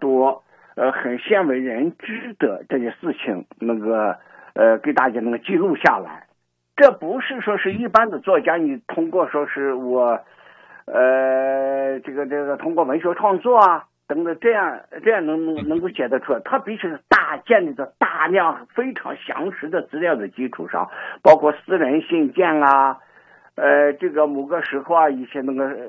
多很鲜为人知的这些事情，给大家记录下来。这不是说是一般的作家，你通过说是我通过文学创作啊等等这样能够写得出来，他必须是建立在大量非常详实的资料的基础上，包括私人信件啊，某个时候啊一些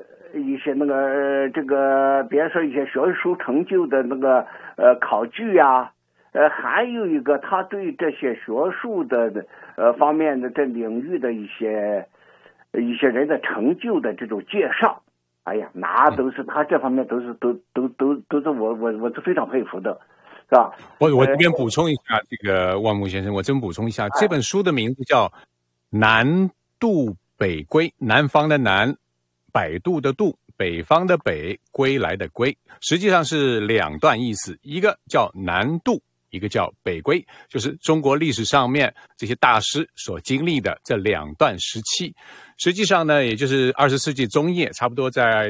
别说一些学术成就的考据啊，还有一个他对这些学术的方面的这领域的一些人的成就的这种介绍。哎呀，那都是他这方面都是我是非常佩服的，是吧？ 我这边补充一下，这个万木先生，我真补充一下，这本书的名字叫《南渡北归》，南方的南，百度的渡，北方的北，归来的归，实际上是两段意思，一个叫南渡，一个叫北归，就是中国历史上面这些大师所经历的这两段时期。实际上呢，也就是20世纪中叶，差不多在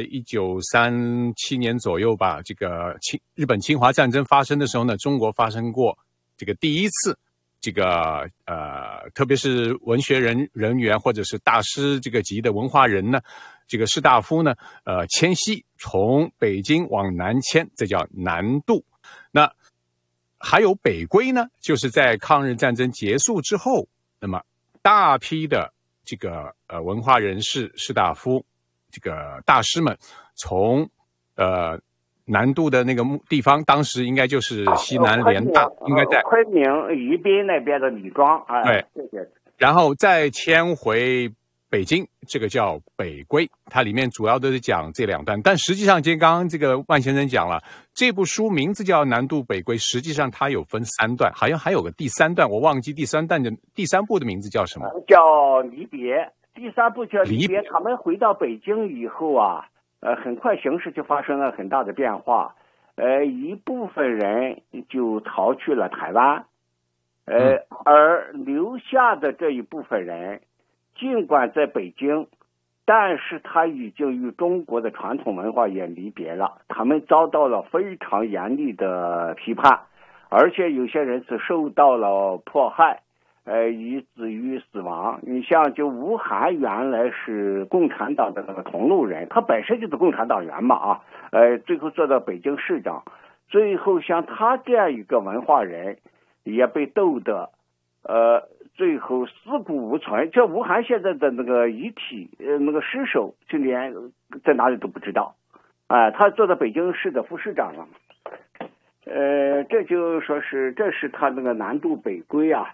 1937年左右吧，这个日本侵华战争发生的时候呢，中国发生过这个第一次特别是文学人员或者是大师这个级的文化人呢，这个士大夫呢，迁徙从北京往南迁，这叫南渡。那还有北归呢，就是在抗日战争结束之后，那么大批的这个文化人士、士大夫、这个大师们从南渡的那个地方，当时应该就是西南联大，应该在昆明、宜宾那边的李庄， 对，然后再迁回北京，这个叫北归。它里面主要都是讲这两段，但实际上，刚刚这个万先生讲了，这部书名字叫《南渡北归》，实际上它有分3段，好像还有个第3段，我忘记第3部的名字叫什么？ 叫离别。第3部叫离别。他们回到北京以后啊，很快形势就发生了很大的变化。一部分人就逃去了台湾，而留下的这一部分人，尽管在北京，但是他已经与中国的传统文化也离别了，他们遭到了非常严厉的批判，而且有些人是受到了迫害，以至于死亡。你像就吴晗原来是共产党的同路人，他本身就是共产党员嘛最后做到北京市长，最后像他这样一个文化人也被斗得最后尸骨无存。这吴晗现在的遗体尸首就连在哪里都不知道他做到北京市的副市长了。这就说是这是他南渡北归啊。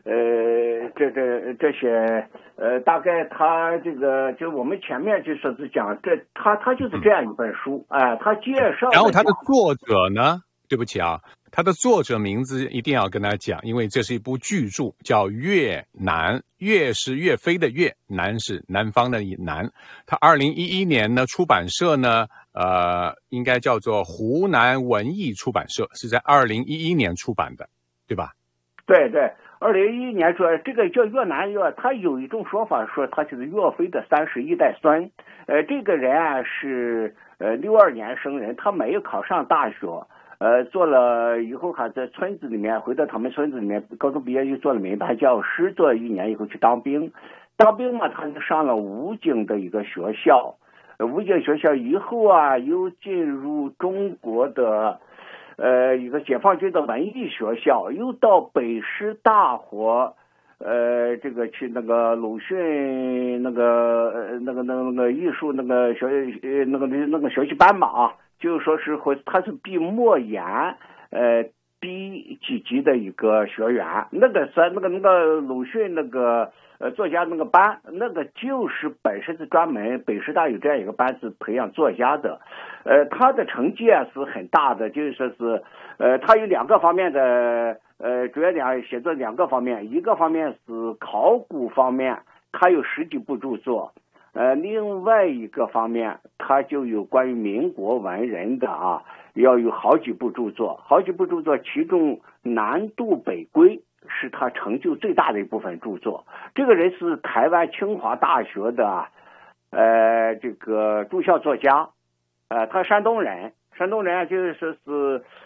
这些大概他这个就我们前面就说是讲他就是这样一本书他介绍。 然后他的作者呢，对不起啊，他的作者名字一定要跟大家讲，因为这是一部巨著，叫《越南》，岳是岳飞的岳，南是南方的南。他2011年呢，出版社呢应该叫做湖南文艺出版社，是在2011年出版的，对吧？ 对对，2011年说这个叫越南岳，他有一种说法说他就是岳飞的31代孙。这个人啊是62年生人，他没有考上大学，做了以后还在村子里面，回到他们村子里面，高中毕业又做了民办教师，做了1年以后去当兵。当兵嘛，他就上了武警的一个学校，武警学校以后啊，又进入中国的一个解放军的文艺学校，又到北师大学，这个去鲁迅艺术学习班嘛就说是他是毕莫言第几级的一个学员，鲁迅作家班，就是本身是专门北师大有这样一个班是培养作家的，他的成绩是很大的，就是说是他有2个方面的主要写作2个方面，一个方面是考古方面，他有10几部著作，另外一个方面他就有关于民国文人的要有好几部著作，其中南渡北归是他成就最大的一部分著作。这个人是台湾清华大学的这个驻校作家，他山东人就是说是